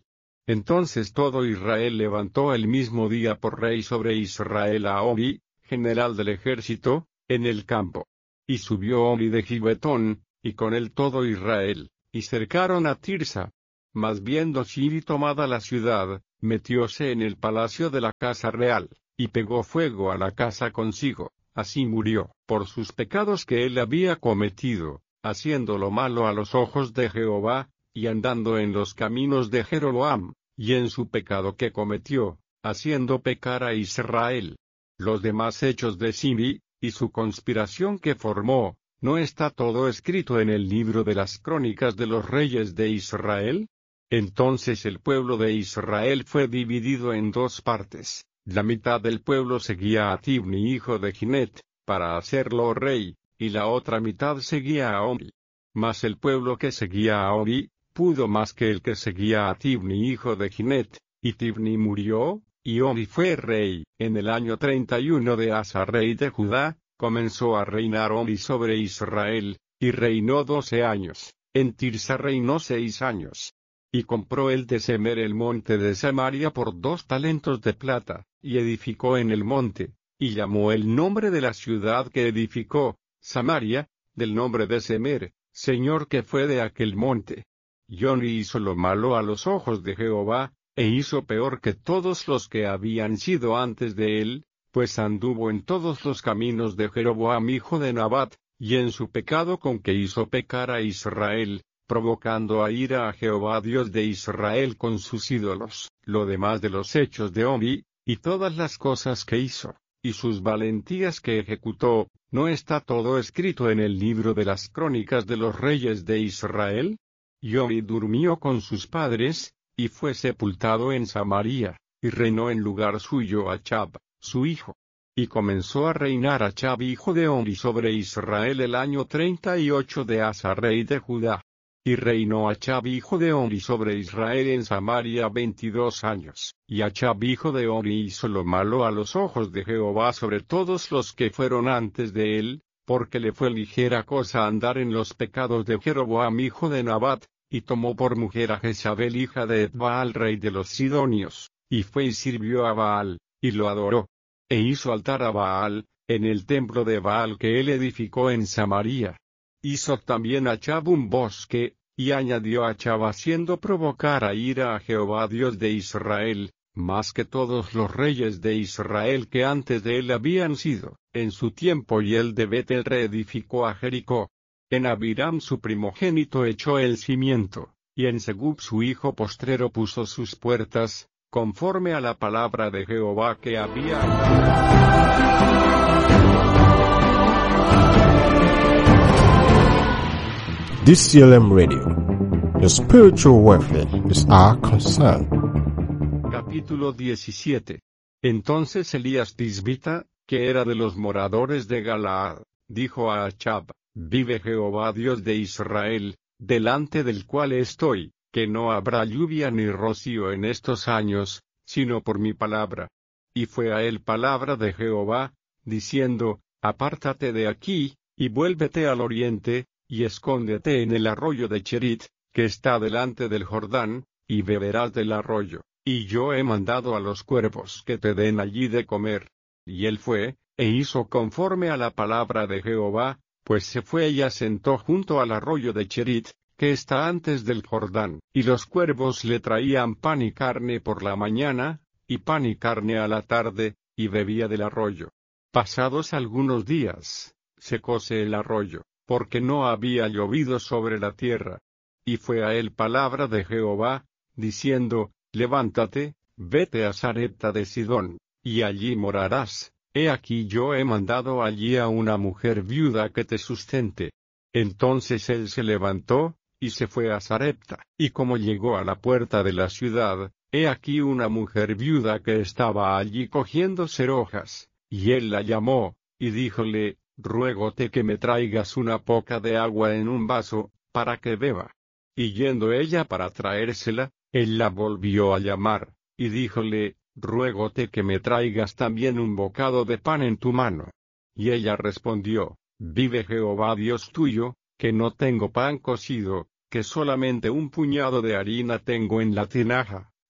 Entonces todo Israel levantó el mismo día por rey sobre Israel a Omri, general del ejército, en el campo. Y subió Omri de Gibetón, y con él todo Israel, y cercaron a Tirsa. Mas viendo Shimei tomada la ciudad, metióse en el palacio de la casa real, y pegó fuego a la casa consigo, así murió, por sus pecados que él había cometido, haciendo lo malo a los ojos de Jehová, y andando en los caminos de Jeroboam, y en su pecado que cometió, haciendo pecar a Israel. Los demás hechos de Shimei, y su conspiración que formó, ¿no está todo escrito en el libro de las crónicas de los reyes de Israel? Entonces el pueblo de Israel fue dividido en dos partes. La mitad del pueblo seguía a Tibni hijo de Ginet, para hacerlo rey, y la otra mitad seguía a Omri. Mas el pueblo que seguía a Omri, pudo más que el que seguía a Tibni hijo de Ginet, y Tibni murió, y Omri fue rey. En el año treinta y uno de Asa rey de Judá, comenzó a reinar Omri sobre Israel, y reinó doce años. En Tirsa reinó seis años. Y compró él de Semer el monte de Samaria por dos talentos de plata, y edificó en el monte, y llamó el nombre de la ciudad que edificó, Samaria, del nombre de Semer, señor que fue de aquel monte. Y Omri hizo lo malo a los ojos de Jehová, e hizo peor que todos los que habían sido antes de él, pues anduvo en todos los caminos de Jeroboam hijo de Nabat, y en su pecado con que hizo pecar a Israel, provocando a ira a Jehová Dios de Israel con sus ídolos. Lo demás de los hechos de Omri, y todas las cosas que hizo, y sus valentías que ejecutó, ¿no está todo escrito en el libro de las crónicas de los reyes de Israel? Y Omri durmió con sus padres, y fue sepultado en Samaria, y reinó en lugar suyo Achab, su hijo. Y comenzó a reinar Achab hijo de Omri sobre Israel el año treinta y ocho de Asa rey de Judá. Y reinó Achab hijo de Omri sobre Israel en Samaria veintidós años. Y Achab hijo de Omri hizo lo malo a los ojos de Jehová sobre todos los que fueron antes de él, porque le fue ligera cosa andar en los pecados de Jeroboam hijo de Nabat, y tomó por mujer a Jezabel hija de Baal rey de los Sidonios, y fue y sirvió a Baal, y lo adoró. E hizo altar a Baal, en el templo de Baal que él edificó en Samaria. Hizo también Achab un bosque, y añadió Achab haciendo provocar a ira a Jehová Dios de Israel, más que todos los reyes de Israel que antes de él habían sido, en su tiempo, y él de Betel reedificó a Jericó. En Abiram su primogénito echó el cimiento, y en Segub su hijo postrero puso sus puertas, conforme a la palabra de Jehová que había D C L M Radio. Your spiritual welfare is our concern. Capítulo diecisiete. Entonces Elías Tisbita, que era de los moradores de Galaad, dijo a Achab: Vive Jehová Dios de Israel, delante del cual estoy, que no habrá lluvia ni rocío en estos años, sino por mi palabra. Y fue a él palabra de Jehová, diciendo: Apártate de aquí, y vuélvete al oriente, y escóndete en el arroyo de Cherit, que está delante del Jordán, y beberás del arroyo, y yo he mandado a los cuervos que te den allí de comer. Y él fue, e hizo conforme a la palabra de Jehová, pues se fue y asentó junto al arroyo de Cherit, que está antes del Jordán, y los cuervos le traían pan y carne por la mañana, y pan y carne a la tarde, y bebía del arroyo. Pasados algunos días, secóse el arroyo, porque no había llovido sobre la tierra. Y fue a él palabra de Jehová, diciendo: Levántate, vete a Sarepta de Sidón, y allí morarás. He aquí yo he mandado allí a una mujer viuda que te sustente. Entonces él se levantó, y se fue a Sarepta, y como llegó a la puerta de la ciudad, he aquí una mujer viuda que estaba allí cogiendo cerojas, y él la llamó, y díjole: Ruégote que me traigas una poca de agua en un vaso, para que beba. Y yendo ella para traérsela, él la volvió a llamar, y díjole: Ruégote que me traigas también un bocado de pan en tu mano. Y ella respondió: Vive Jehová Dios tuyo, que no tengo pan cocido, que solamente un puñado de harina tengo en la tinaja,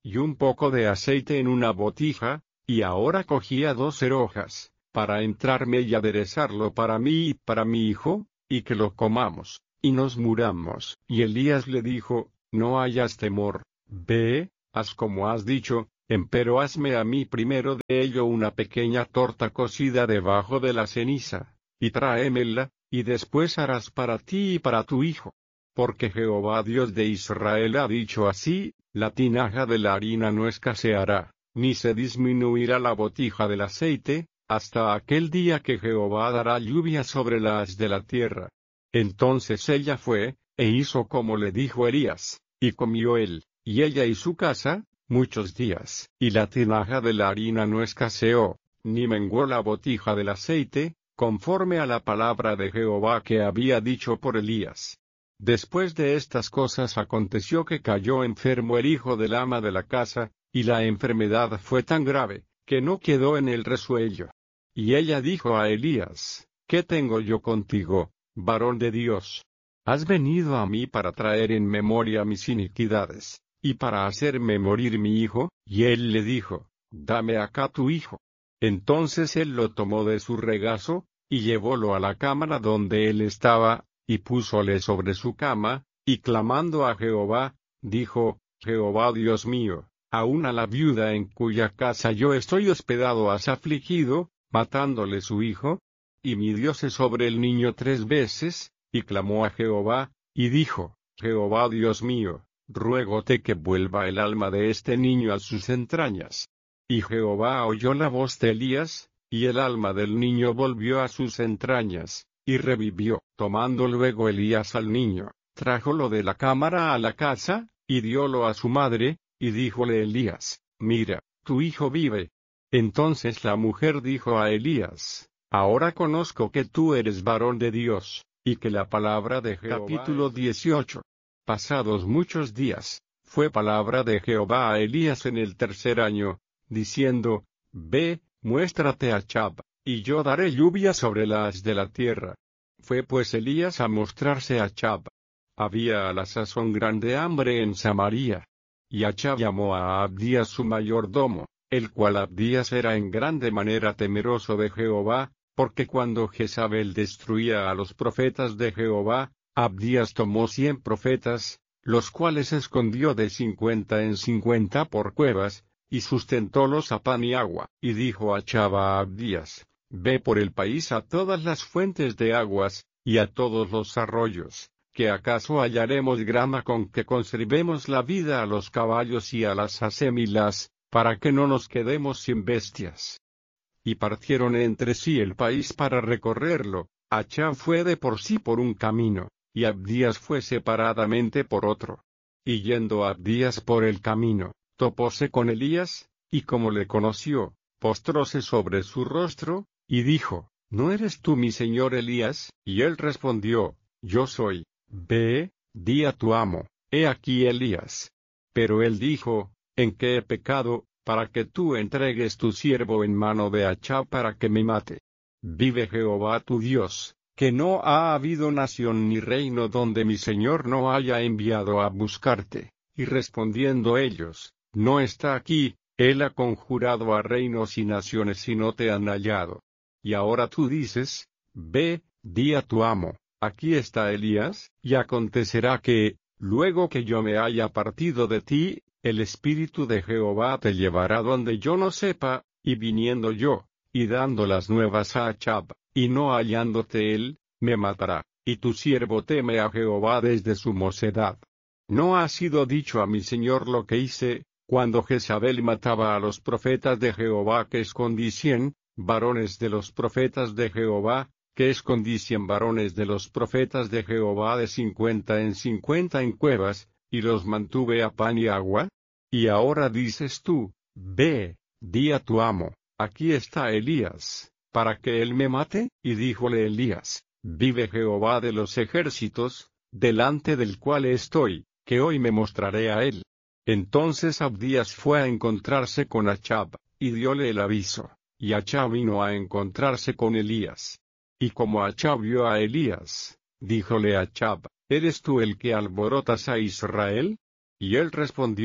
y un poco de aceite en una botija, y ahora cogía dos cerrojas, para entrarme y aderezarlo para mí y para mi hijo, y que lo comamos, y nos muramos. Y Elías le dijo, no hayas temor, ve, haz como has dicho, empero hazme a mí primero de ello una pequeña torta cocida debajo de la ceniza, y tráemela, y después harás para ti y para tu hijo. Porque Jehová Dios de Israel ha dicho así, la tinaja de la harina no escaseará, ni se disminuirá la botija del aceite, hasta aquel día que Jehová dará lluvia sobre la haz de la tierra. Entonces ella fue, e hizo como le dijo Elías, y comió él, y ella y su casa, muchos días. Y la tinaja de la harina no escaseó, ni menguó la botija del aceite, conforme a la palabra de Jehová que había dicho por Elías. Después de estas cosas aconteció que cayó enfermo el hijo del ama de la casa, y la enfermedad fue tan grave, que no quedó en el resuello. Y ella dijo a Elías, ¿qué tengo yo contigo, varón de Dios? Has venido a mí para traer en memoria mis iniquidades, y para hacerme morir mi hijo. Y él le dijo, dame acá tu hijo. Entonces él lo tomó de su regazo, y llevólo a la cámara donde él estaba, y púsole sobre su cama, y clamando a Jehová, dijo, Jehová Dios mío, aun a la viuda en cuya casa yo estoy hospedado has afligido, matándole su hijo. Y midióse sobre el niño tres veces, y clamó a Jehová, y dijo, Jehová Dios mío, ruégote que vuelva el alma de este niño a sus entrañas. Y Jehová oyó la voz de Elías, y el alma del niño volvió a sus entrañas, y revivió. Tomando luego Elías al niño, trájolo de la cámara a la casa, y diólo a su madre, y díjole Elías, mira, tu hijo vive. Entonces la mujer dijo a Elías, ahora conozco que tú eres varón de Dios, y que la palabra de Jehová. Capítulo dieciocho. Pasados muchos días, fue palabra de Jehová a Elías en el tercer año, diciendo, ve, muéstrate a Achab, y yo daré lluvia sobre la haz de la tierra. Fue pues Elías a mostrarse a Achab. Había a la sazón grande hambre en Samaria. Y Achab llamó a Abdías su mayordomo, el cual Abdías era en grande manera temeroso de Jehová, porque cuando Jezabel destruía a los profetas de Jehová, Abdías tomó cien profetas, los cuales escondió de cincuenta en cincuenta por cuevas, y sustentólos a pan y agua. Y dijo Achab a Abdías, ve por el país a todas las fuentes de aguas, y a todos los arroyos, que acaso hallaremos grama con que conservemos la vida a los caballos y a las acémilas, para que no nos quedemos sin bestias. Y partieron entre sí el país para recorrerlo. Achab fue de por sí por un camino, y Abdías fue separadamente por otro. Y yendo Abdías por el camino, topóse con Elías, y como le conoció, postróse sobre su rostro, y dijo, ¿no eres tú mi señor Elías? Y él respondió, yo soy. Ve, di a tu amo, he aquí Elías. Pero él dijo, ¿en qué he pecado, para que tú entregues tu siervo en mano de Achab para que me mate? Vive Jehová tu Dios, que no ha habido nación ni reino donde mi señor no haya enviado a buscarte. Y respondiendo ellos, no está aquí, él ha conjurado a reinos y naciones y no te han hallado. Y ahora tú dices, ve, di a tu amo, aquí está Elías. Y acontecerá que, luego que yo me haya partido de ti, el Espíritu de Jehová te llevará donde yo no sepa, y viniendo yo, y dando las nuevas a Achab, y no hallándote él, me matará, y tu siervo teme a Jehová desde su mocedad. ¿No ha sido dicho a mi señor lo que hice, cuando Jezabel mataba a los profetas de Jehová que escondí cien, varones de los profetas de Jehová, que escondí cien varones de los profetas de Jehová de cincuenta en cincuenta en cuevas, y los mantuve a pan y agua? Y ahora dices tú, ve, di a tu amo, aquí está Elías, para que él me mate. Y díjole Elías, vive Jehová de los ejércitos, delante del cual estoy, que hoy me mostraré a él. Entonces Abdías fue a encontrarse con Achab, y dióle el aviso, y Achab vino a encontrarse con Elías. Y como Achab vio a Elías, díjole Achab, ¿eres tú el que alborotas a Israel? Y él respondió,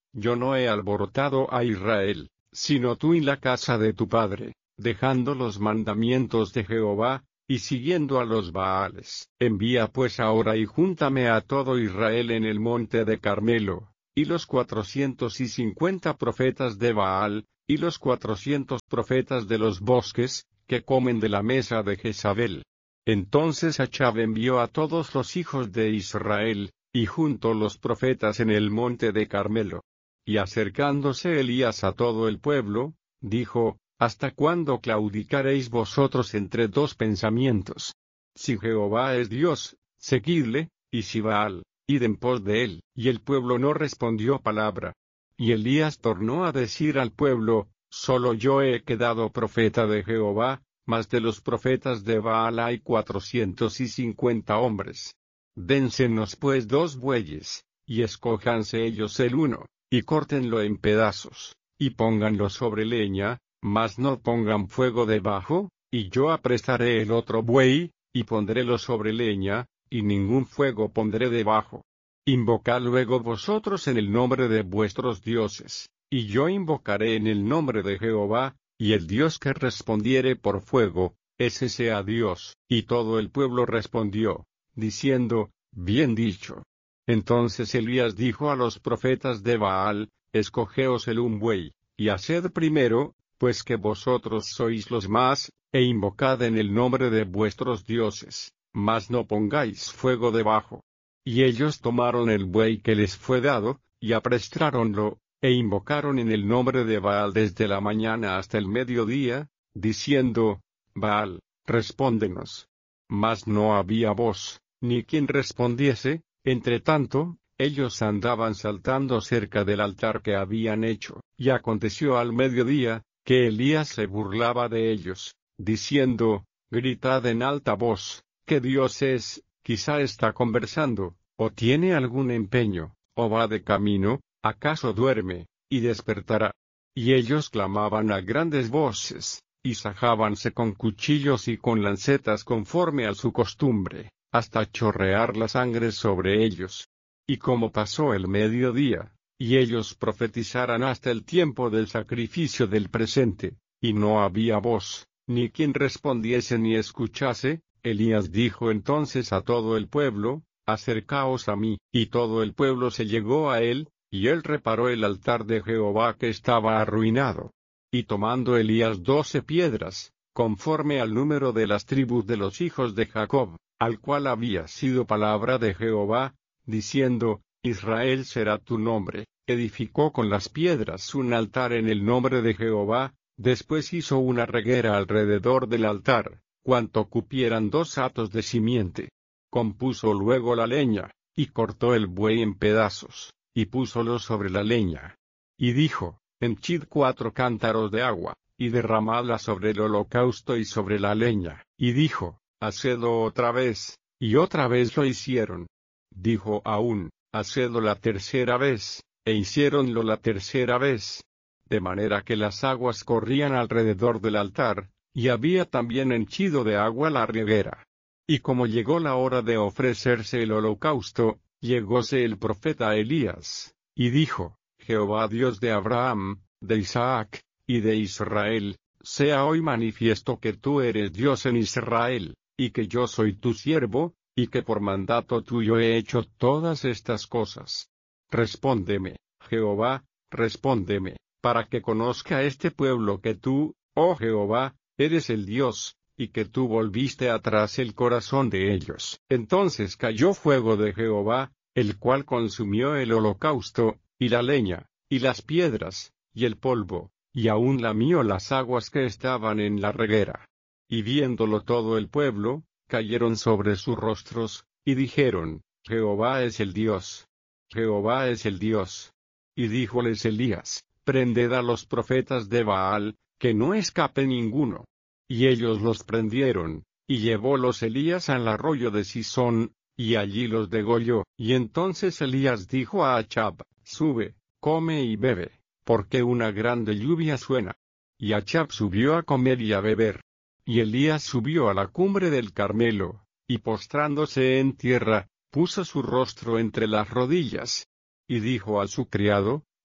yo no he alborotado a Israel, sino tú y la casa de tu padre, dejando los mandamientos de Jehová, y siguiendo a los Baales. Envía pues ahora y júntame a todo Israel en el monte de Carmelo, y los cuatrocientos y cincuenta profetas de Baal, y los cuatrocientos profetas de los bosques, que comen de la mesa de Jezabel. Entonces Achab envió a todos los hijos de Israel, y juntó los profetas en el monte de Carmelo. Y acercándose Elías a todo el pueblo, dijo, ¿hasta cuándo claudicaréis vosotros entre dos pensamientos? Si Jehová es Dios, seguidle, y si Baal, id en pos de él. Y el pueblo no respondió palabra. Y Elías tornó a decir al pueblo, solo yo he quedado profeta de Jehová, mas de los profetas de Baal hay cuatrocientos y cincuenta hombres. Dénsenos pues dos bueyes, y escójanse ellos el uno, y córtenlo en pedazos, y pónganlo sobre leña, mas no pongan fuego debajo, y yo aprestaré el otro buey, y pondrélo sobre leña, y ningún fuego pondré debajo. Invocad luego vosotros en el nombre de vuestros dioses, y yo invocaré en el nombre de Jehová, y el Dios que respondiere por fuego, ese sea Dios. Y todo el pueblo respondió, diciendo, bien dicho. Entonces Elías dijo a los profetas de Baal, escogeos el un buey, y haced primero, pues que vosotros sois los más, e invocad en el nombre de vuestros dioses, mas no pongáis fuego debajo. Y ellos tomaron el buey que les fue dado, y aprestáronlo, e invocaron en el nombre de Baal desde la mañana hasta el mediodía, diciendo, Baal, respóndenos. Mas no había voz, ni quien respondiese. Entre tanto, ellos andaban saltando cerca del altar que habían hecho, y aconteció al mediodía, que Elías se burlaba de ellos, diciendo, gritad en alta voz, que Dios es, quizá está conversando, o tiene algún empeño, o va de camino, acaso duerme, y despertará. Y ellos clamaban a grandes voces, y sajábanse con cuchillos y con lancetas conforme a su costumbre, hasta chorrear la sangre sobre ellos. Y como pasó el mediodía, y ellos profetizaran hasta el tiempo del sacrificio del presente, y no había voz, ni quien respondiese ni escuchase, Elías dijo entonces a todo el pueblo, acercaos a mí, y todo el pueblo se llegó a él, y él reparó el altar de Jehová que estaba arruinado. Y tomando Elías doce piedras, conforme al número de las tribus de los hijos de Jacob, al cual había sido palabra de Jehová, diciendo, Israel será tu nombre, edificó con las piedras un altar en el nombre de Jehová, después hizo una reguera alrededor del altar, cuanto cupieran dos hatos de simiente. Compuso luego la leña, y cortó el buey en pedazos, y púsolo sobre la leña. Y dijo, henchid cuatro cántaros de agua, y derramadla sobre el holocausto y sobre la leña. Y dijo, hacedlo otra vez, y otra vez lo hicieron. Dijo aún, hacedlo la tercera vez, e hiciéronlo la tercera vez. De manera que las aguas corrían alrededor del altar, y había también henchido de agua la reguera. Y como llegó la hora de ofrecerse el holocausto, llegóse el profeta Elías, y dijo, Jehová Dios de Abraham, de Isaac, y de Israel, sea hoy manifiesto que tú eres Dios en Israel, y que yo soy tu siervo, y que por mandato tuyo he hecho todas estas cosas. Respóndeme, Jehová, respóndeme, para que conozca este pueblo que tú, oh Jehová, eres el Dios, y que tú volviste atrás el corazón de ellos. Entonces cayó fuego de Jehová, el cual consumió el holocausto, y la leña, y las piedras, y el polvo, y aún lamió las aguas que estaban en la reguera. Y viéndolo todo el pueblo, cayeron sobre sus rostros, y dijeron, Jehová es el Dios. Jehová es el Dios. Y díjoles Elías, prended a los profetas de Baal, que no escape ninguno. Y ellos los prendieron, y llevólos Elías al arroyo de Sisón, y allí los degolló. Y entonces Elías dijo a Achab, sube, come y bebe, porque una grande lluvia suena. Y Achab subió a comer y a beber. Y Elías subió a la cumbre del Carmelo, y postrándose en tierra, puso su rostro entre las rodillas. Y dijo a su criado,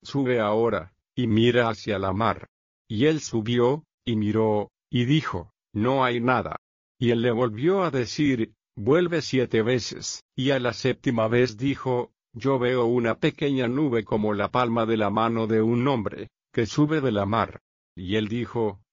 sube ahora, y mira hacia la mar. Y él subió, y miró, y dijo, no hay nada. Y él le volvió a decir, vuelve siete veces, y a la séptima vez dijo, yo veo una pequeña nube como la palma de la mano de un hombre, que sube de la mar. Y él dijo,